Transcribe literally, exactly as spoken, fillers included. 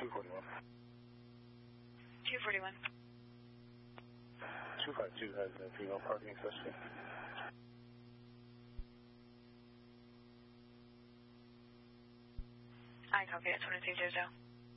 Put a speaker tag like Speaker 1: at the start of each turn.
Speaker 1: two forty-one.
Speaker 2: two forty-one.
Speaker 1: two five two has a female parking accessory.
Speaker 2: I copy at twenty-two zero zero.